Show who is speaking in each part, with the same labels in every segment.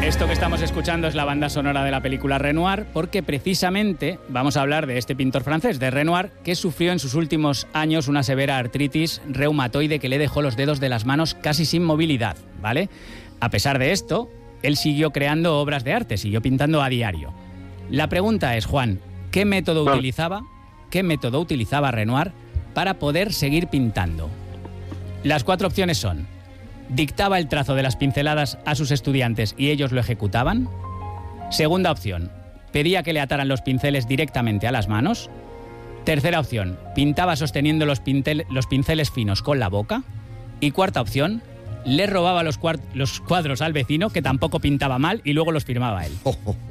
Speaker 1: Esto que estamos escuchando es la banda sonora de la película Renoir, porque precisamente vamos a hablar de este pintor francés, de Renoir, que sufrió en sus últimos años una severa artritis reumatoide que le dejó los dedos de las manos casi sin movilidad, ¿vale? A pesar de esto, él siguió creando obras de arte, siguió pintando a diario. La pregunta es, Juan, ¿qué método utilizaba Renoir para poder seguir pintando? Las 4 opciones son: dictaba el trazo de las pinceladas a sus estudiantes y ellos lo ejecutaban. Segunda opción, pedía que le ataran los pinceles directamente a las manos. Tercera opción, pintaba sosteniendo los pinceles finos con la boca. Y cuarta opción, le robaba los cuadros al vecino, que tampoco pintaba mal, y luego los firmaba él.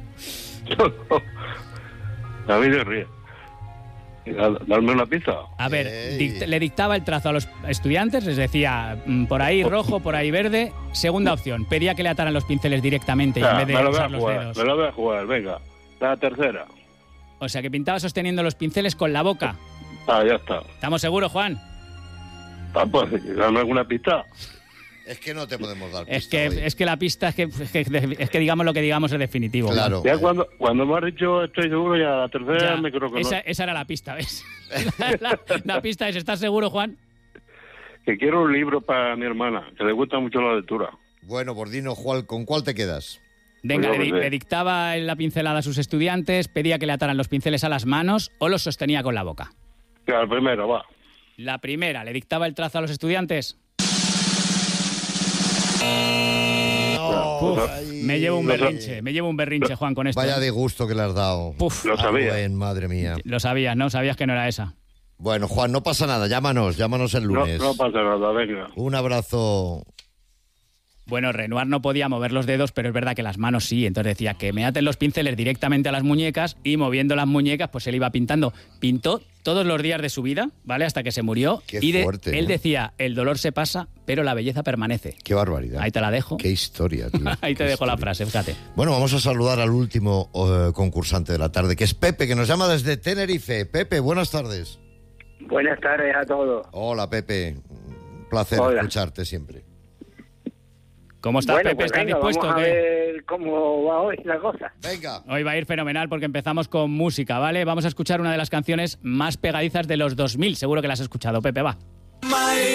Speaker 2: David se ríe. Darme una pizza.
Speaker 1: A ver, le dictaba el trazo a los estudiantes, les decía por ahí rojo, por ahí verde. Segunda opción, pedía que le ataran los pinceles directamente y en vez de usar los dedos.
Speaker 2: Me lo voy a jugar, venga. La tercera.
Speaker 1: O sea, que pintaba sosteniendo los pinceles con la boca.
Speaker 2: Ya está.
Speaker 1: ¿Estamos seguros, Juan?
Speaker 2: Pues, dame alguna pista.
Speaker 3: Es que no te podemos dar pista.
Speaker 1: Es que la pista es que digamos lo que digamos es definitivo.
Speaker 3: Claro.
Speaker 2: Ya cuando me has dicho estoy seguro, ya la tercera me creo que
Speaker 1: esa era la pista, ¿ves? la pista es, ¿estás seguro, Juan?
Speaker 2: Que quiero un libro para mi hermana, que le gusta mucho la lectura.
Speaker 3: Bueno, Bordino, Juan, ¿con cuál te quedas?
Speaker 1: Venga, le dictaba la pincelada a sus estudiantes, pedía que le ataran los pinceles a las manos o los sostenía con la boca.
Speaker 2: La primera, va.
Speaker 1: La primera, ¿le dictaba el trazo a los estudiantes? Me llevo un berrinche, Juan, con esto.
Speaker 3: Vaya de gusto que le has dado.
Speaker 2: Lo sabía.
Speaker 3: Madre mía.
Speaker 1: Lo sabías, ¿no? Sabías que no era esa.
Speaker 3: Bueno, Juan, no pasa nada, llámanos el lunes.
Speaker 2: No pasa nada, venga.
Speaker 3: Un abrazo.
Speaker 1: Bueno, Renoir no podía mover los dedos, pero es verdad que las manos sí. Entonces decía que me aten los pinceles directamente a las muñecas y moviendo las muñecas, pues él iba pintando. Pintó todos los días de su vida, ¿vale? Hasta que se murió.
Speaker 3: Qué fuerte,
Speaker 1: él decía, el dolor se pasa, pero la belleza permanece.
Speaker 3: Qué barbaridad.
Speaker 1: Ahí te la dejo.
Speaker 3: Qué historia, tío.
Speaker 1: Ahí te dejo la frase, fíjate.
Speaker 3: Bueno, vamos a saludar al último concursante de la tarde, que es Pepe, que nos llama desde Tenerife. Pepe, buenas tardes.
Speaker 4: Buenas tardes a todos.
Speaker 3: Hola, Pepe. Un placer escucharte siempre.
Speaker 1: ¿Cómo estás, Pepe?
Speaker 4: Pues
Speaker 1: ¿Estás
Speaker 4: venga,
Speaker 1: dispuesto?
Speaker 4: Vamos a ver cómo va hoy la cosa.
Speaker 3: Venga.
Speaker 1: Hoy va a ir fenomenal porque empezamos con música, ¿vale? Vamos a escuchar una de las canciones más pegadizas de los 2000. Seguro que la has escuchado, Pepe, va.